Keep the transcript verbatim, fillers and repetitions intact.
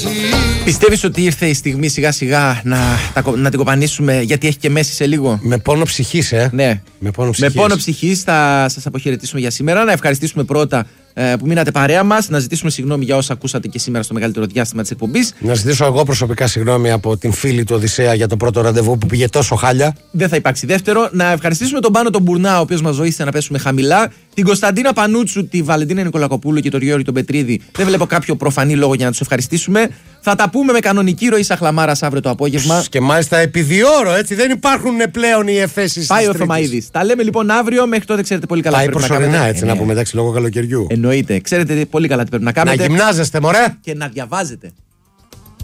Πιστεύεις ότι ήρθε η στιγμή σιγά σιγά να, να την κοπανίσουμε, γιατί έχει και μέση σε λίγο? Με πόνο ψυχής, ε. Ναι. Με πόνο ψυχής. Με πόνο ψυχής θα σας αποχαιρετήσουμε για σήμερα. Να ευχαριστήσουμε πρώτα ε, που μείνατε παρέα μας. Να ζητήσουμε συγγνώμη για όσα ακούσατε και σήμερα στο μεγαλύτερο διάστημα της εκπομπής. Να ζητήσω εγώ προσωπικά συγγνώμη από την φίλη του Οδυσσέα για το πρώτο ραντεβού που πήγε τόσο χάλια. Δεν θα υπάρξει δεύτερο. Να ευχαριστήσουμε τον Πάνο τον Μπουρνά, ο οποίος μας βοήθησε να πέσουμε χαμηλά. Την Κωνσταντίνα Πανούτσου, τη Βαλεντίνα Νικολακοπούλου και τον Γιώργη τον Πετρίδη. Δεν βλέπω κάποιο προφανή λόγο για να τους ευχαριστήσουμε. Θα τα πούμε με κανονική ροή Σαχλαμάρας αύριο το απόγευμα. Και μάλιστα επί διόρο, έτσι. Δεν υπάρχουν πλέον οι εφέσεις. Πάει ο Θωμαίδης. Τα λέμε λοιπόν αύριο. Μέχρι τότε ξέρετε πολύ καλά τι πρέπει να κάνετε. Πάει προσωρινά, έτσι, ε, να ναι. πούμε, εντάξει, λόγω καλοκαιριού. Εννοείται. Ξέρετε πολύ καλά τι πρέπει να κάνετε. Να γυμνάζεστε, μωρέ. Και να διαβάζετε.